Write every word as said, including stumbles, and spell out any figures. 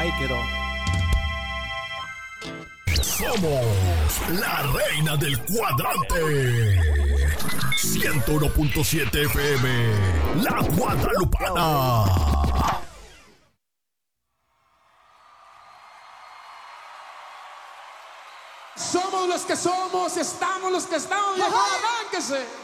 Ahí quedó. Somos la reina del cuadrante. ciento uno punto siete F M, La Guadalupana. Somos los que somos, estamos los que estamos, viejo, arránquese.